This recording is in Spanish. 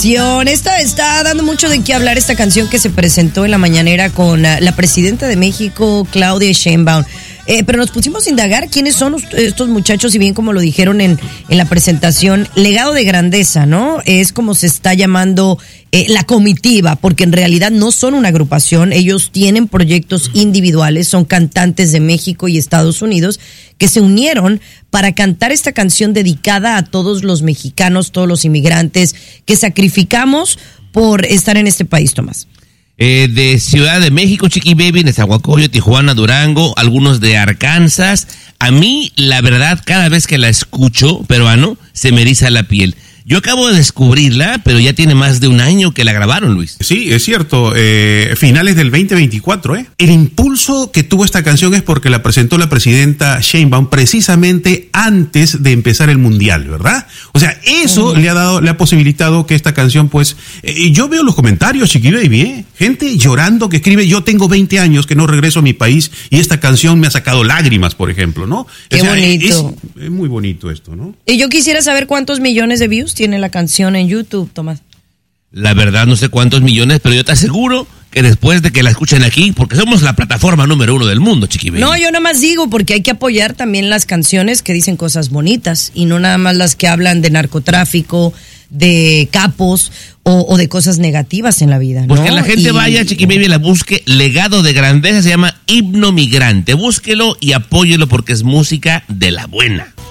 canción. Esta está dando mucho de qué hablar, esta canción que se presentó en la mañanera con la presidenta de México, Claudia Sheinbaum. Pero nos pusimos a indagar quiénes son estos muchachos, y bien como lo dijeron en la presentación, legado de grandeza, ¿no? Es como se está llamando la comitiva, porque en realidad no son una agrupación, ellos tienen proyectos individuales, son cantantes de México y Estados Unidos que se unieron para cantar esta canción dedicada a todos los mexicanos, todos los inmigrantes que sacrificamos por estar en este país, Tomás. De Ciudad de México, Chiqui Baby, Nezahualcóyotl, Tijuana, Durango, algunos de Arkansas. A mí, la verdad, cada vez que la escucho, peruano, se me eriza la piel. Yo acabo de descubrirla, pero ya tiene más de un año que la grabaron, Luis. Sí, es cierto. Finales del 2024, ¿eh? El impulso que tuvo esta canción es porque la presentó la presidenta Sheinbaum precisamente antes de empezar el Mundial, ¿verdad? O sea, eso le ha posibilitado que esta canción, pues... yo veo los comentarios, Chiqui Baby, gente llorando que escribe: yo tengo 20 años que no regreso a mi país y esta canción me ha sacado lágrimas, por ejemplo, ¿no? Qué bonito. Es muy bonito esto, ¿no? Y yo quisiera saber cuántos millones de views tiene la canción en YouTube, Tomás. La verdad no sé cuántos millones, pero yo te aseguro que después de que la escuchen aquí, porque somos la plataforma número 1 del mundo, Chiqui Baby. No, yo nada más digo, porque hay que apoyar también las canciones que dicen cosas bonitas y no nada más las que hablan de narcotráfico, de capos o de cosas negativas en la vida, ¿no? Pues que la gente vaya, Chiqui Baby, la busque. Legado de grandeza, se llama Himno Migrante. Búsquelo y apóyelo porque es música de la buena.